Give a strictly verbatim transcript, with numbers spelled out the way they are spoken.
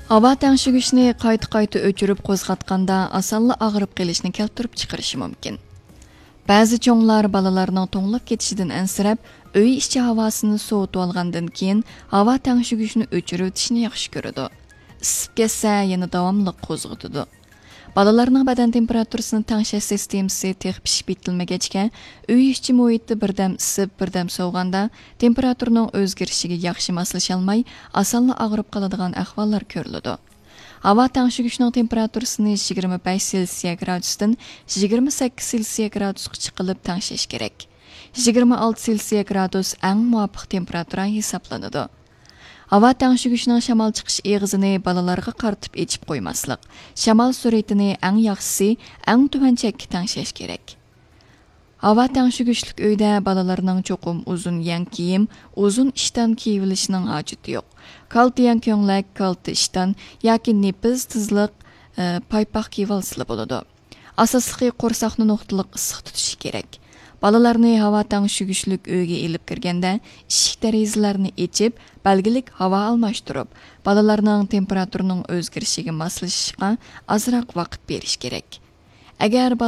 Hava təngshigishni qayta-qayta o'chirib qo'zg'atganda osonla og'rib qolishni keltirib chiqarishi mumkin. Ba'zi cho'nglar balalarning to'nglab ketishidan ansirab, uy ichi havosini sovutib olgandan keyin havo tangshigishni o'chirib o'tishni yaxshi ko'radi. Isib ketsa yana davomli qo'zg'atadi. Balalarning badan temperaturasini tangshash sistemasi texnik pishib bitilmagachga, uy ichi muhitda birdam isib, birdam sovganda temperaturaning o'zgarishiga yaxshi moslasha olmay, osonla og'rib qoladigan ahvollar ko'riladi. Havo tangshigishining temperaturasini yigirma besh Selsiya gradusdan yigirma sakkiz Selsiya gradusga chiqilib tangshash kerak. yigirma olti Selsiya gradus eng muvofiq temperatura hisoblanadi. Havo tangshigishining shamol chiqish eg'izini balalarga qaratib echib qo'ymaslik. Shamol sur'atini eng yaxshisi eng tuvan chekka tangshash kerak. Havo tangshigishlik uyda balalarning cho'qim uzun yan kiyim, uzun ishton kiyilishining hojati yo'q. Kalta yan ko'nglak, kalta ishton yoki nepiz tizliq e, paypoq kiyib olsa bo'ladi. Asosliqi qo'rsaqni nuqtaliq issiq tutishi kerak. Balalarni havo tangshigishlik uyga elib kirganda eshik derazalarini echib, belgilik havo almashtirib, balalarning temperaturining o'zgarishiga moslashishga ozroq vaqt berish kerak. Agar